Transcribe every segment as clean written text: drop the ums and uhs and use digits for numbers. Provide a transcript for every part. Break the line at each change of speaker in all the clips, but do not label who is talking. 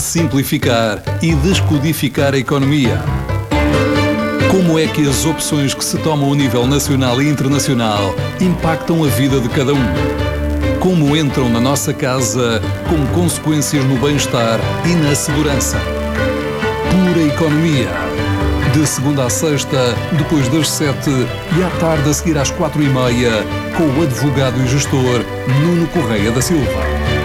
simplificar e descodificar a economia. Como é que as opções que se tomam a nível nacional e internacional impactam a vida de cada um? Como entram na nossa casa com consequências no bem-estar e na segurança? Pura Economia. De segunda à sexta, depois das 7 e à tarde a seguir às 4:30, com o advogado e gestor Nuno Correia da Silva.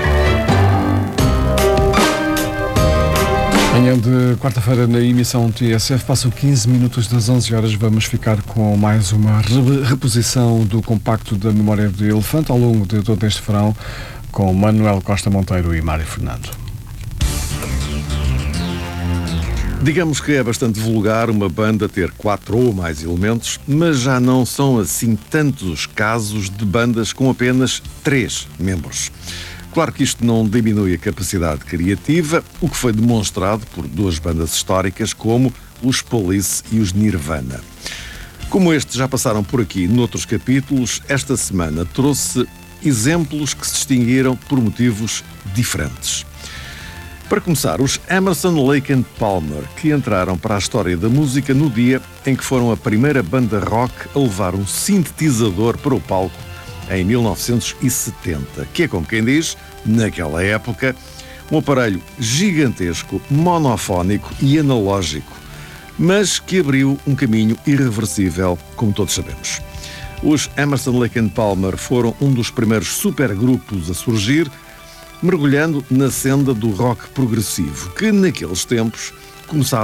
Manhã de quarta-feira na emissão TSF, passam 15 minutos das 11 horas. Vamos ficar com mais uma reposição do compacto da Memória de Elefante ao longo de todo este verão, com Manuel Costa Monteiro e Mário Fernando.
Digamos que é bastante vulgar uma banda ter 4 ou mais elementos, mas já não são assim tantos os casos de bandas com apenas 3 membros. Claro que isto não diminui a capacidade criativa, o que foi demonstrado por 2 bandas históricas como os Police e os Nirvana. Como estes já passaram por aqui noutros capítulos, esta semana trouxe exemplos que se distinguiram por motivos diferentes. Para começar, os Emerson, Lake and Palmer, que entraram para a história da música no dia em que foram a primeira banda rock a levar um sintetizador para o palco em 1970, que é, como quem diz, naquela época, um aparelho gigantesco, monofónico e analógico, mas que abriu um caminho irreversível, como todos sabemos. Os Emerson, Lake and Palmer foram um dos primeiros supergrupos a surgir, mergulhando na senda do rock progressivo, que naqueles tempos começava